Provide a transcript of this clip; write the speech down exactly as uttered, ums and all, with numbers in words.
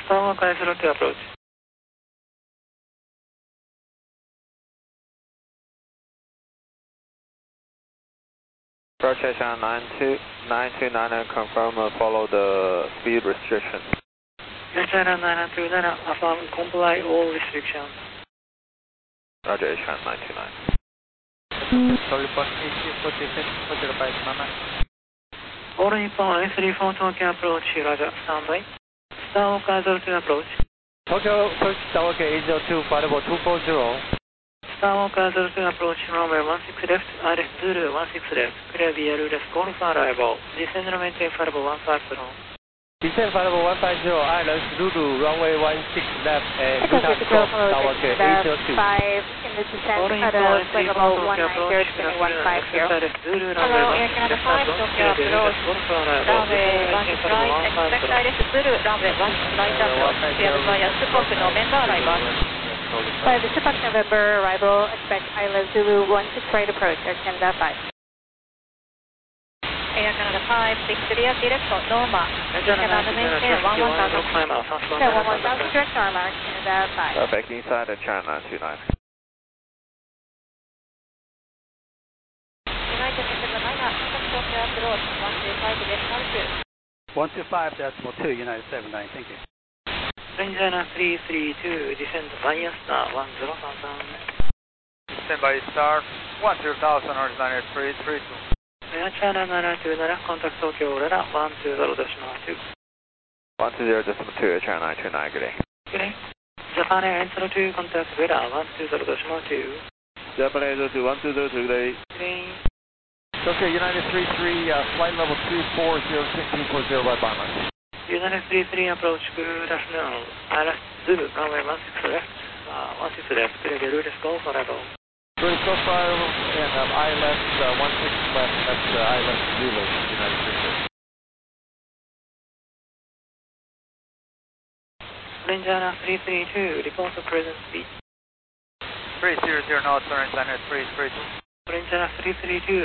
Star Sky zero two approach. Approach China nine two nine and confirm uh, follow the speed restriction. China nine two nine, affirm comply all restrictions. Roger, China nine two nine. Sorry, Boss eight two four two six four zero five, Mama. All Nippon A three four Tokyo approach, Roger, standby. Star Sky zero two approach. Tokyo approach, Star Sky eight zero two, Fireball two four zero. Star Sky zero two approach, runway one six left, R F Zulu one six left, clear via ruleless, call for arrival. Descend and maintain Fireball one five zero. Descend Fireball one five zero, Island Zulu, runway one six left, and Utah Star Sky eight zero two. five in the descent out of flight level one nine zero, spinning one five zero. Hello, Air Canada five, Tokyo approach, runway one six right, expect I F Zulu, runway one six right approach, cleared via Supak November arrival. By the Supak November arrival, expect I L S Zulu one six right approach, Air Canada five. Air Canada five, six clear, direct normal. Air Canada maintain one one thousand. So one one thousand direct normal, Canada five. Perfect, inside the China nine two nine. United Decimal nine, contact Tokyo approach, one two five decimal two. one two five decimal two, United seven nine, thank you. China three three two, descend via Star one zero thousand. Stand by Star one zero thousand, horizontal three three two. Air China nine two nine, contact Tokyo radar one two zero decimal two. one two zero decimal two, China nine two nine, good day. Good day. Japan Air zero two, contact radar one two zero decimal two. Japan Air zero two one two zero two, good day. Good day. Tokyo United three three, uh, flight level two four zero six two four zero by Bomber. United three three approach, good afternoon. I L S Zulu, runway one six left, uh, one six left, clear the route, go for arrival. British Go Fire and um, I L S uh, one six left, that's uh, I L S Zulu, United three three. China three three two, report to present speed. three zero zero, no, turn, China three three two. China three three two.